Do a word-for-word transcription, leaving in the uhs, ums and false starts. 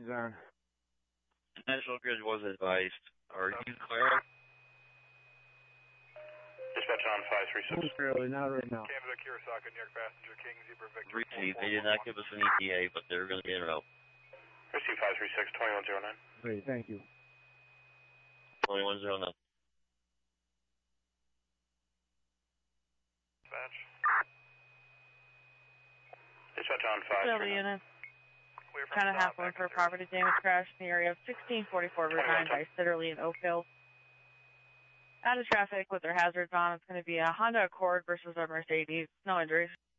Stations on. National Grid was advised. Are you clear? Dispatch on five three six. Really, not right now. Canada, Kurosaka, New York passenger, King, Zebra, Victor. Receive. They did not give us an E T A, but they're going to be en route. Receive five three six, twenty-one oh nine. Great, thank you. twenty-one oh nine. Dispatch. Dispatch on five three nine. unit. Kind of half one for a property damage crash in the area of sixteen forty-four Route nine by Sitterly and Oak Hill. Out of traffic with their hazards on. It's going to be a Honda Accord versus a Mercedes. No injuries.